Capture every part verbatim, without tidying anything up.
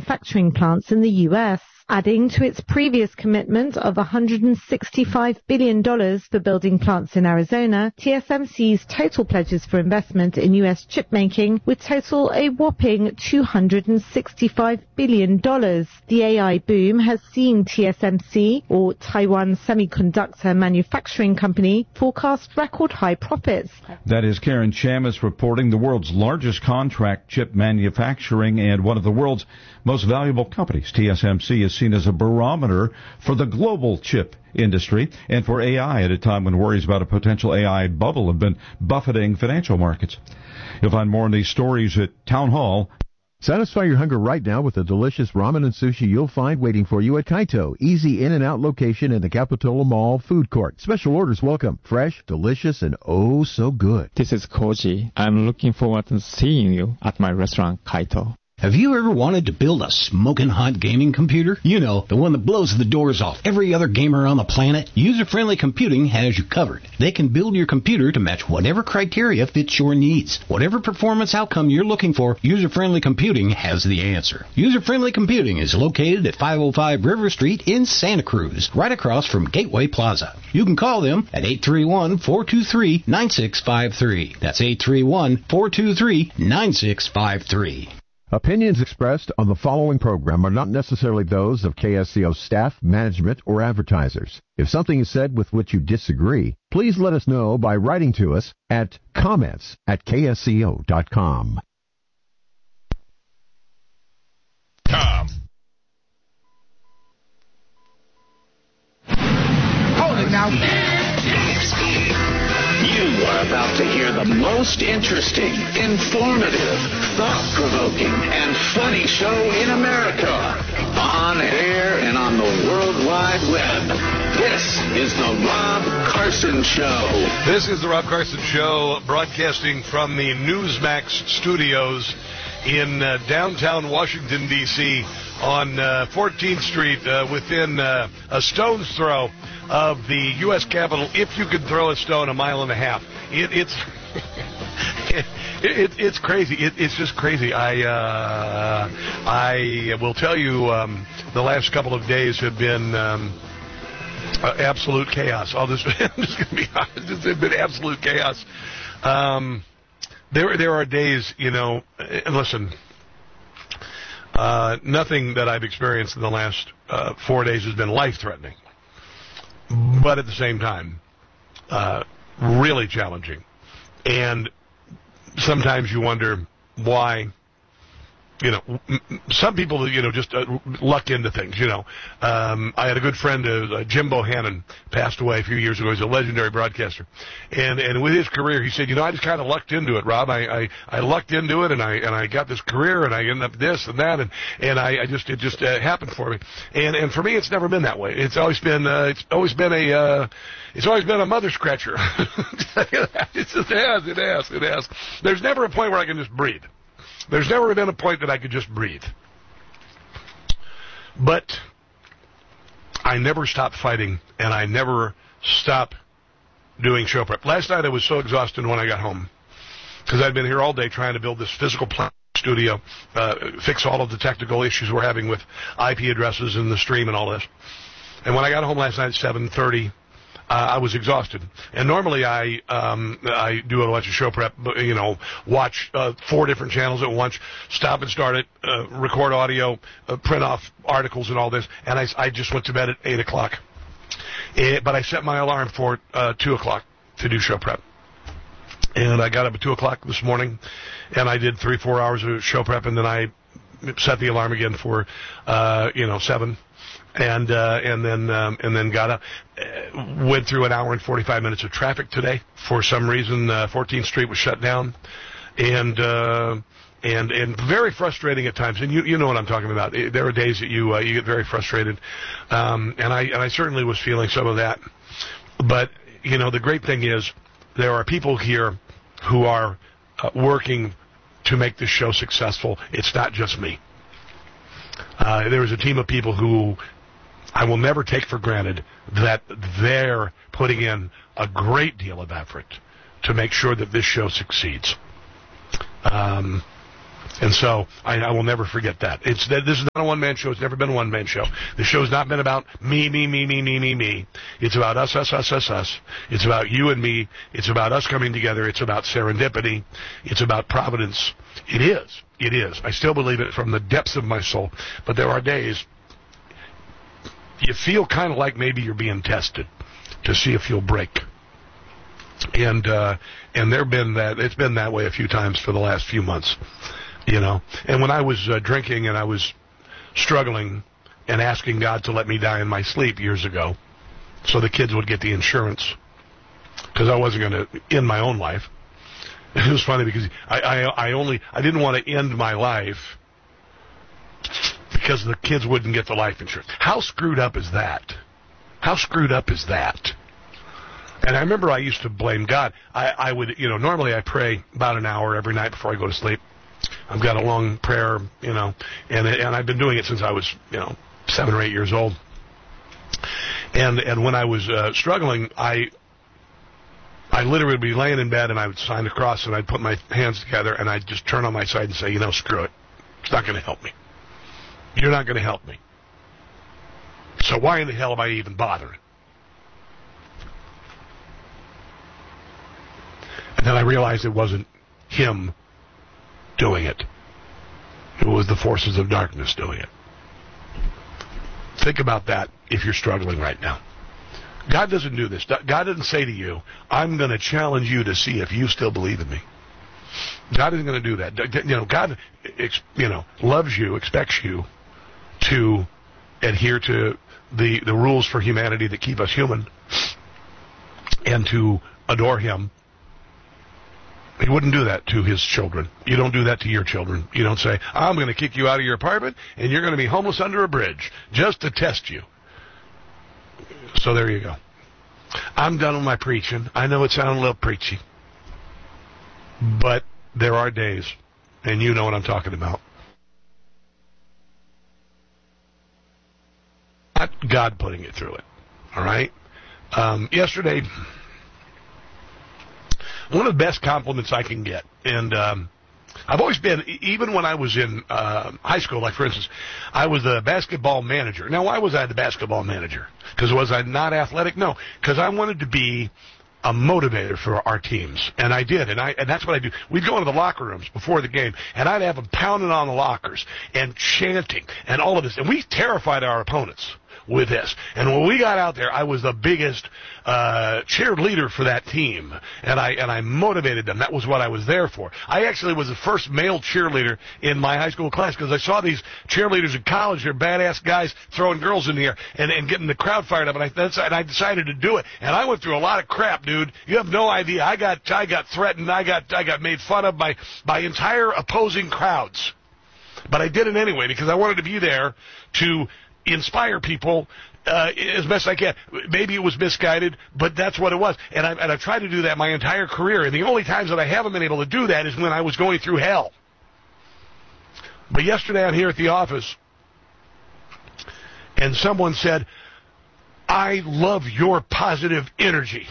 manufacturing plants in the U S, adding to its previous commitment of one hundred sixty-five billion dollars for building plants in Arizona. T S M C's total pledges for investment in U S chip making would total a whopping two hundred sixty-five billion dollars. The A I boom has seen T S M C, or Taiwan Semiconductor Manufacturing Company, forecast record high profits. That is Karen Chamis reporting. The world's largest contract chip manufacturing and one of the world's most valuable companies. T S M C is seen as a barometer for the global chip industry and for A I at a time when worries about a potential A I bubble have been buffeting financial markets. You'll find more on these stories at Town Hall. Satisfy your hunger right now with the delicious ramen and sushi you'll find waiting for you at Kaito. Easy in and out location in the Capitola Mall food court. Special orders welcome. Fresh, delicious, and oh so good. This is Koji. I'm looking forward to seeing you at my restaurant, Kaito. Have you ever wanted to build a smoking hot gaming computer? You know, the one that blows the doors off every other gamer on the planet? User-Friendly Computing has you covered. They can build your computer to match whatever criteria fits your needs. Whatever performance outcome you're looking for, User-Friendly Computing has the answer. User-Friendly Computing is located at five oh five River Street in Santa Cruz, right across from Gateway Plaza. You can call them at eight three one, four two three, nine six five three. That's eight three one, four two three, nine six five three. Opinions expressed on the following program are not necessarily those of K S C O staff, management, or advertisers. If something is said with which you disagree, please let us know by writing to us at comments at K S C O dot com. Tom. Hold it now. You are about to hear the most interesting, informative, thought-provoking, and funny show in America. On air and on the World Wide Web. This is the Rob Carson Show. This is the Rob Carson Show, broadcasting from the Newsmax studios in uh, downtown Washington, D C on uh, fourteenth Street, uh, within uh, a stone's throw of the U S Capitol, if you could throw a stone a mile and a half. It, it's it, it, it's crazy. It, it's just crazy. I uh, I will tell you, um, the last couple of days have been um, uh, absolute chaos. I'll just, I'm just going to be honest. It's been absolute chaos. Um, there, there are days, you know, and listen, uh, nothing that I've experienced in the last uh, four days has been life-threatening. But at the same time, uh, really challenging. And sometimes you wonder why, you know, some people, you know, just uh, luck into things, you know. Um, I had a good friend, uh, Jim Bohannon, passed away a few years ago. He's a legendary broadcaster. And and with his career, he said, you know, I just kind of lucked into it, Rob. I, I, I lucked into it, and I and I got this career, and I ended up this and that, and, and I, I just, it just uh, happened for me. And and for me, it's never been that way. It's always been, uh, it's always been a, uh, it's always been a mother scratcher. It just has, it has, it has. There's never a point where I can just breathe. There's never been a point that I could just breathe. But I never stop fighting, and I never stop doing show prep. Last night I was so exhausted when I got home because I'd been here all day trying to build this physical plant studio, uh, fix all of the technical issues we're having with I P addresses and the stream and all this. And when I got home last night at seven thirty, Uh, I was exhausted, and normally I um, I do a bunch of show prep, you know, watch uh, four different channels at once, stop and start it, uh, record audio, uh, print off articles and all this, and I, I just went to bed at eight o'clock. It, but I set my alarm for uh, two o'clock to do show prep, and I got up at two o'clock this morning, and I did three four hours of show prep, and then I set the alarm again for uh, you know seven. And uh, and then um, and then got up, uh, went through an hour and forty-five minutes of traffic today. For some reason, uh, fourteenth Street was shut down, and uh, and and very frustrating at times. And you you know what I'm talking about. There are days that you uh, you get very frustrated, um, and I and I certainly was feeling some of that. But you know, the great thing is there are people here who are uh, working to make this show successful. It's not just me. Uh, there is a team of people who I will never take for granted that they're putting in a great deal of effort to make sure that this show succeeds. Um, And so I, I will never forget that. It's that this is not a one-man show. It's never been a one-man show. The show's not been about me, me, me, me, me, me, me. It's about us, us, us, us, us. It's about you and me. It's about us coming together. It's about serendipity. It's about providence. It is. It is. I still believe it from the depths of my soul. But there are days you feel kind of like maybe you're being tested to see if you'll break. And uh, and there've been that. It's been that way a few times for the last few months. You know, and when I was uh, drinking and I was struggling and asking God to let me die in my sleep years ago so the kids would get the insurance because I wasn't going to end my own life. It was funny because I, I, I only, I didn't want to end my life because the kids wouldn't get the life insurance. How screwed up is that? How screwed up is that? And I remember I used to blame God. I, I would, you know, normally I pray about an hour every night before I go to sleep. I've got a long prayer, you know, and and I've been doing it since I was, you know, seven or eight years old. And and when I was uh, struggling, I I literally would be laying in bed and I would sign a cross and I'd put my hands together and I'd just turn on my side and say, you know, screw it. It's not going to help me. You're not going to help me. So why in the hell am I even bothering? And then I realized it wasn't him doing it. It was the forces of darkness doing it. Think about that if you're struggling right now. God doesn't do this. God doesn't say to you, I'm going to challenge you to see if you still believe in me. God isn't going to do that. You know, God, you know, loves you, expects you to adhere to the, the rules for humanity that keep us human and to adore him. He wouldn't do that to his children. You don't do that to your children. You don't say, I'm going to kick you out of your apartment and you're going to be homeless under a bridge just to test you. So there you go. I'm done with my preaching. I know it sounded a little preachy. But there are days, and you know what I'm talking about. Not God putting you through it. All right? Um, yesterday, one of the best compliments I can get, and um, I've always been, even when I was in uh, high school, like for instance, I was the basketball manager. Now, why was I the basketball manager? Because was I not athletic? No, because I wanted to be a motivator for our teams, and I did, and I and that's what I do. We'd go into the locker rooms before the game, and I'd have them pounding on the lockers and chanting and all of this, and we terrified our opponents with this. And when we got out there, I was the biggest uh, cheerleader for that team, and I and I motivated them. That was what I was there for. I actually was the first male cheerleader in my high school class because I saw these cheerleaders in college. They're badass guys throwing girls in the air and, and getting the crowd fired up, and I, that's, and I decided to do it. And I went through a lot of crap, dude. You have no idea. I got I got threatened. I got I got made fun of by by entire opposing crowds. But I did it anyway because I wanted to be there to inspire people uh, as best I can. Maybe it was misguided, but that's what it was. And, I, and I've tried to do that my entire career. And the only times that I haven't been able to do that is when I was going through hell. But yesterday I'm here at the office, and someone said, I love your positive energy.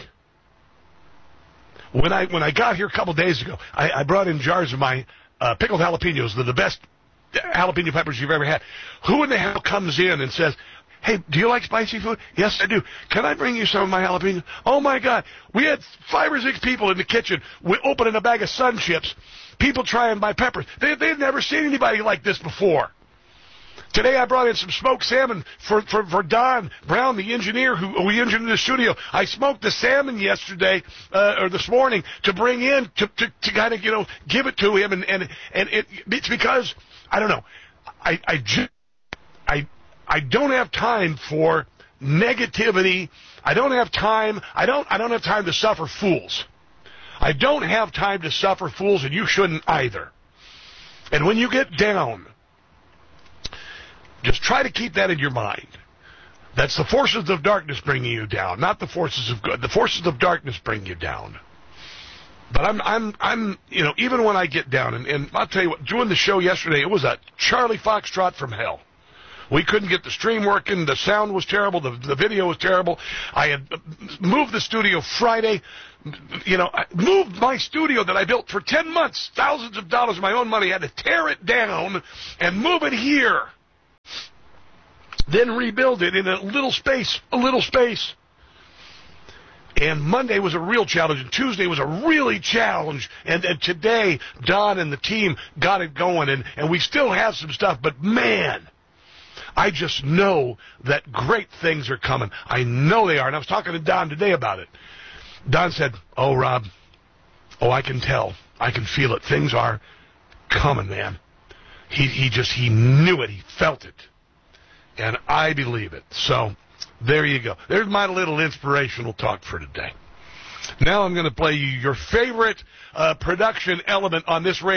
When I when I got here a couple days ago, I, I brought in jars of my uh, pickled jalapenos. They're the best jalapeno peppers you've ever had. Who in the hell comes in and says, hey, do you like spicy food? Yes, I do. Can I bring you some of my jalapenos? Oh, my God. We had five or six people in the kitchen opening a bag of Sun Chips, people trying my peppers. They, they've never seen anybody like this before. Today I brought in some smoked salmon for, for, for Don Brown, the engineer who, who we engineered in the studio. I smoked the salmon yesterday, uh, or this morning, to bring in, to, to, to kind of, you know, give it to him. And, and, and it, it's because, I don't know, I, I, just, I, I don't have time for negativity. I don't have time, I don't, I don't have time to suffer fools. I don't have time to suffer fools, and you shouldn't either. And when you get down, just try to keep that in your mind. That's the forces of darkness bringing you down, not the forces of good. The forces of darkness bring you down. But I'm, I'm, I'm, you know, even when I get down, and, and I'll tell you what, doing the show yesterday, it was a Charlie Foxtrot from hell. We couldn't get the stream working. The sound was terrible. The, the video was terrible. I had moved the studio Friday, you know, I moved my studio that I built for ten months, thousands of dollars of my own money, I had to tear it down and move it here. Then rebuild it in a little space, a little space. And Monday was a real challenge, and Tuesday was a really challenge. And, and today, Don and the team got it going, and, and we still have some stuff, but man, I just know that great things are coming. I know they are, and I was talking to Don today about it. Don said, oh, Rob, oh, I can tell. I can feel it. Things are coming, man. He, he just, he knew it. He felt it. And I believe it. So there you go. There's my little inspirational talk for today. Now I'm going to play you your favorite uh, production element on this radio.